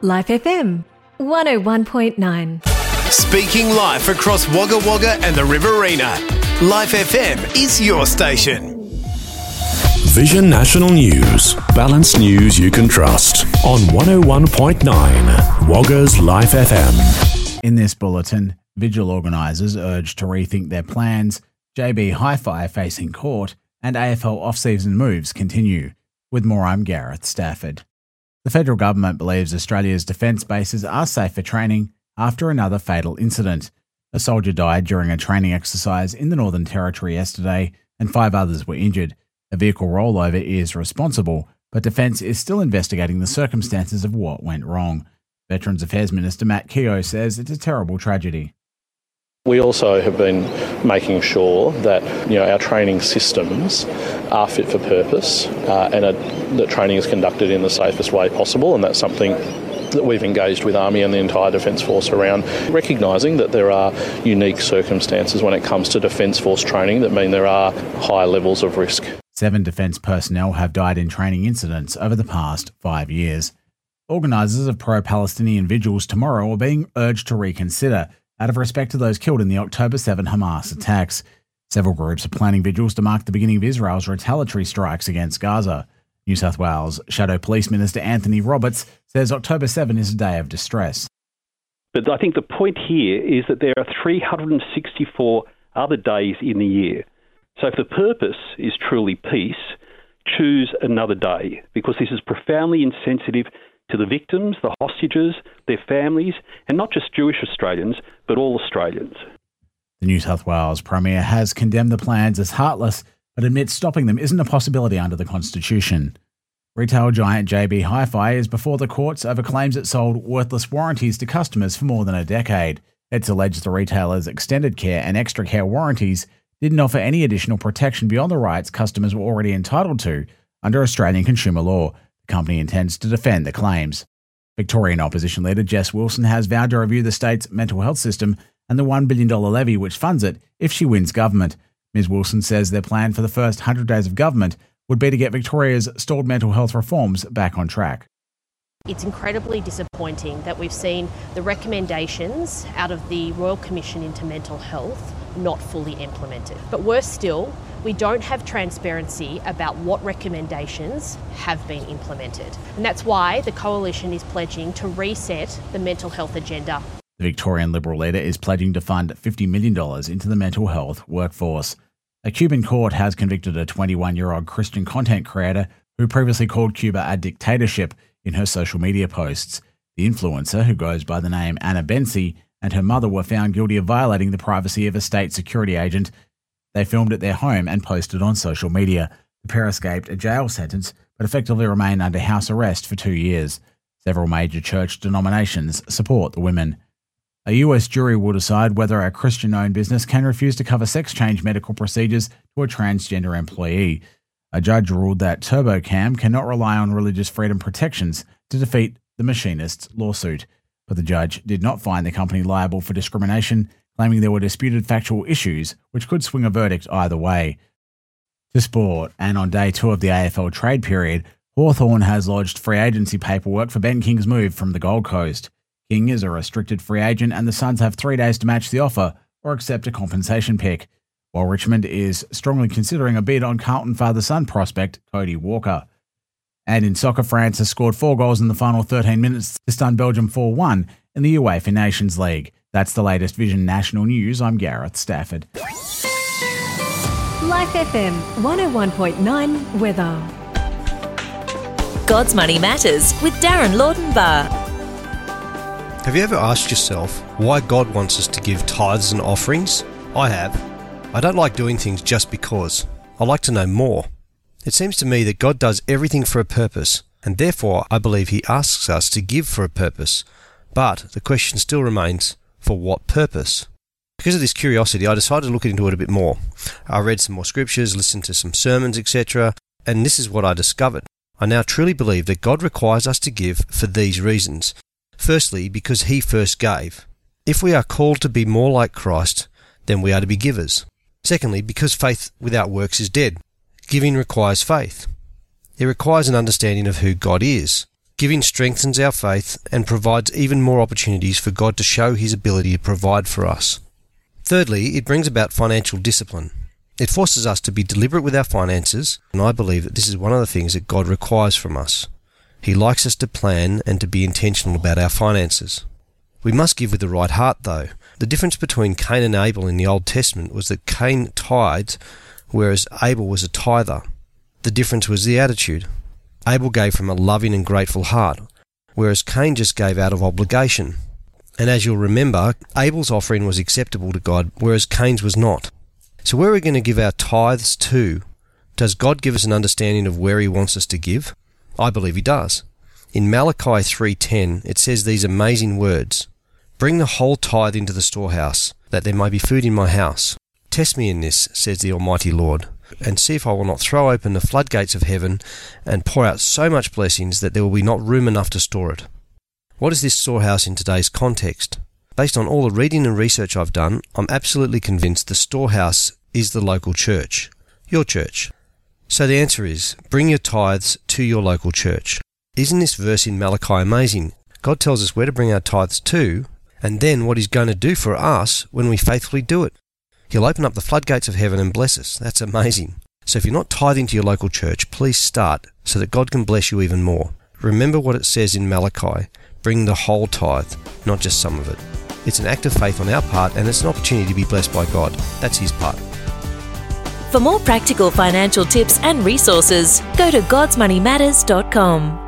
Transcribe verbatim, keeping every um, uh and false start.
Life F M, one oh one point nine. Speaking live across Wagga Wagga and the Riverina, Life F M is your station. Vision National News. Balanced news you can trust. On one oh one point nine, Wagga's Life F M. In this bulletin, Vigil organisers urged to rethink their plans, J B Hi-Fi facing court, and A F L off-season moves continue. With more, I'm Gareth Stafford. The federal government believes Australia's defence bases are safe for training after another fatal incident. A soldier died during a training exercise in the Northern Territory yesterday, and five others were injured. A vehicle rollover is responsible, but Defence is still investigating the circumstances of what went wrong. Veterans Affairs Minister Matt Keogh says it's a terrible tragedy. We also have been making sure that you know our training systems are fit for purpose uh, and are, that training is conducted in the safest way possible, and that's something that we've engaged with Army and the entire Defence Force around, recognising that there are unique circumstances when it comes to Defence Force training that mean there are high levels of risk. Seven Defence personnel have died in training incidents over the past five years. Organisers of pro-Palestinian vigils tomorrow are being urged to reconsider out of respect to those killed in the October seventh Hamas attacks. Several groups are planning vigils to mark the beginning of Israel's retaliatory strikes against Gaza. New South Wales Shadow Police Minister Anthony Roberts says October seventh is a day of distress. But I think the point here is that there are three hundred sixty-four other days in the year. So if the purpose is truly peace, choose another day, because this is profoundly insensitive to the victims, the hostages, their families, and not just Jewish Australians, but all Australians. The New South Wales Premier has condemned the plans as heartless, but admits stopping them isn't a possibility under the Constitution. Retail giant J B Hi-Fi is before the courts over claims it sold worthless warranties to customers for more than a decade. It's alleged the retailer's extended care and extra care warranties didn't offer any additional protection beyond the rights customers were already entitled to under Australian consumer law. The company intends to defend the claims. Victorian opposition leader Jess Wilson has vowed to review the state's mental health system and the one billion dollars levy which funds it if she wins government. Miz Wilson says their plan for the first one hundred days of government would be to get Victoria's stalled mental health reforms back on track. It's incredibly disappointing that we've seen the recommendations out of the Royal Commission into Mental Health not fully implemented. But worse still, we don't have transparency about what recommendations have been implemented. And that's why the Coalition is pledging to reset the mental health agenda. The Victorian Liberal leader is pledging to fund fifty million dollars into the mental health workforce. A Cuban court has convicted a twenty-one-year-old Christian content creator who previously called Cuba a dictatorship in her social media posts. The influencer, who goes by the name Anna Bensi, and her mother were found guilty of violating the privacy of a state security agent. They filmed at their home and posted on social media. The pair escaped a jail sentence, but effectively remain under house arrest for two years. Several major church denominations support the women. A U S jury will decide whether a Christian-owned business can refuse to cover sex change medical procedures to a transgender employee. A judge ruled that TurboCam cannot rely on religious freedom protections to defeat the machinist's lawsuit. But the judge did not find the company liable for discrimination, claiming there were disputed factual issues which could swing a verdict either way. To sport, and on day two of the A F L trade period, Hawthorn has lodged free agency paperwork for Ben King's move from the Gold Coast. King is a restricted free agent and the Suns have three days to match the offer or accept a compensation pick, while Richmond is strongly considering a bid on Carlton father-son prospect Cody Walker. And in soccer, France has scored four goals in the final thirteen minutes to stun Belgium four one in the UEFA Nations League. That's the latest Vision National News. I'm Gareth Stafford. Life F M, one oh one point nine weather. God's Money Matters with Darren Laudenbar. Have you ever asked yourself why God wants us to give tithes and offerings? I have. I don't like doing things just because. I like to know more. It seems to me that God does everything for a purpose, and therefore I believe He asks us to give for a purpose. But the question still remains, for what purpose? Because of this curiosity, I decided to look into it a bit more. I read some more scriptures, listened to some sermons, et cetera, and this is what I discovered. I now truly believe that God requires us to give for these reasons. Firstly, because He first gave. If we are called to be more like Christ, then we are to be givers. Secondly, because faith without works is dead. Giving requires faith. It requires an understanding of who God is. Giving strengthens our faith and provides even more opportunities for God to show his ability to provide for us. Thirdly, it brings about financial discipline. It forces us to be deliberate with our finances, and I believe that this is one of the things that God requires from us. He likes us to plan and to be intentional about our finances. We must give with the right heart, though. The difference between Cain and Abel in the Old Testament was that Cain tithed, whereas Abel was a tither. The difference was the attitude. Abel gave from a loving and grateful heart, whereas Cain just gave out of obligation. And as you'll remember, Abel's offering was acceptable to God, whereas Cain's was not. So where are we going to give our tithes to? Does God give us an understanding of where he wants us to give? I believe he does. In Malachi three ten, it says these amazing words, "Bring the whole tithe into the storehouse, that there may be food in my house. Test me in this, says the Almighty Lord, and see if I will not throw open the floodgates of heaven and pour out so much blessings that there will be not room enough to store it." What is this storehouse in today's context? Based on all the reading and research I've done, I'm absolutely convinced the storehouse is the local church, your church. So the answer is, bring your tithes to your local church. Isn't this verse in Malachi amazing? God tells us where to bring our tithes to, and then what he's going to do for us when we faithfully do it. He'll open up the floodgates of heaven and bless us. That's amazing. So if you're not tithing to your local church, please start so that God can bless you even more. Remember what it says in Malachi, bring the whole tithe, not just some of it. It's an act of faith on our part, and it's an opportunity to be blessed by God. That's his part. For more practical financial tips and resources, go to gods money matters dot com.